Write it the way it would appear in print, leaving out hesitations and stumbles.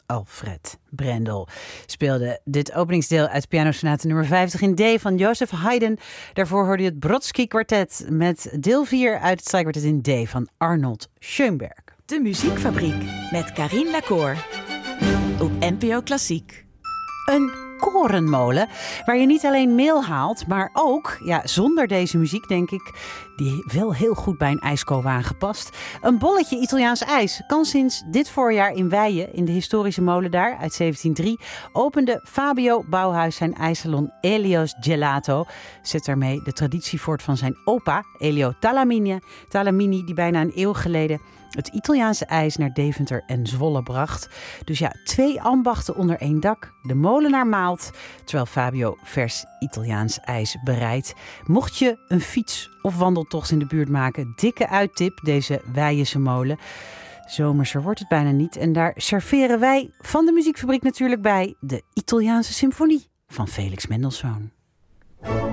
Alfred Brendel speelde dit openingsdeel uit pianosonate nummer 50 in D van Joseph Haydn. Daarvoor hoorde je het Brodsky Kwartet met deel 4 uit het Strijkkwartet in D van Arnold Schoenberg. De Muziekfabriek met Carien Lacour op NPO Klassiek. Een korenmolen waar je niet alleen meel haalt, maar ook, zonder deze muziek denk ik, die wel heel goed bij een ijskoolwagen past. Een bolletje Italiaans ijs kan sinds dit voorjaar in Weijen, in de historische molen daar uit 1703, opende Fabio Bauhuis zijn ijssalon Elio's Gelato. Zet daarmee de traditie voort van zijn opa, Elio Talamini, die bijna een eeuw geleden het Italiaanse ijs naar Deventer en Zwolle bracht. Dus 2 ambachten onder 1 dak. De molenaar maalt, terwijl Fabio vers Italiaans ijs bereidt. Mocht je een fiets- of wandeltocht in de buurt maken, dikke uittip deze Weijense molen. Zomerser wordt het bijna niet. En daar serveren wij van de Muziekfabriek natuurlijk bij de Italiaanse symfonie van Felix Mendelssohn.